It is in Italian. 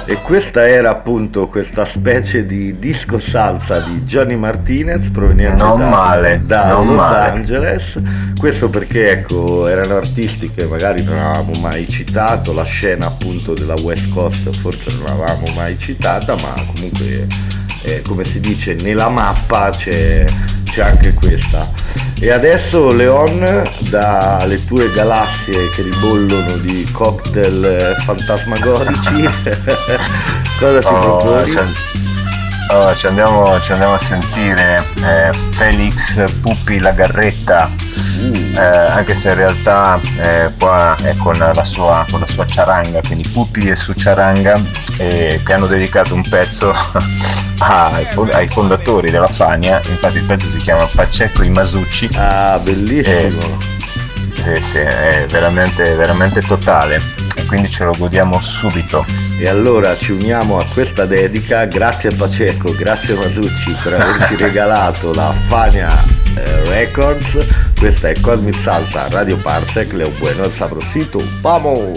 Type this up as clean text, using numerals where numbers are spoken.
E questa era appunto questa specie di disco salsa di Johnny Martinez proveniente Non male, da non Los male. Angeles. Questo perché ecco erano artisti che magari non avevamo mai citato, la scena appunto della West Coast forse non l'avevamo mai citata, ma comunque come si dice nella mappa c'è anche questa. E adesso Leon, dalle tue galassie che ribollono di cocktail fantasmagorici, cosa ci proponi? Ci andiamo a sentire Felix Puppi La Garretta, anche se in realtà qua è con la sua ciaranga, quindi Puppi e su ciaranga, che hanno dedicato un pezzo ai fondatori della Fania. Infatti il pezzo si chiama Pacheco i Masucci. Ah, bellissimo! Sì, è veramente, veramente totale, e quindi ce lo godiamo subito. E allora ci uniamo a questa dedica, grazie a Pacheco, grazie a Masucci per averci regalato la Fania Records. Questa è Cosmic Salsa Radio Parsec, Leo Bueno, El Sabrosito, vamos!